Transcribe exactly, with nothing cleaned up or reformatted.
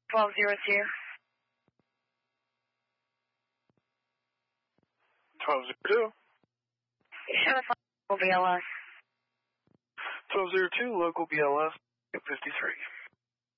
twelve zero two. twelve zero two. Show the phone B L S. twelve zero two, local B L S, fifty-three.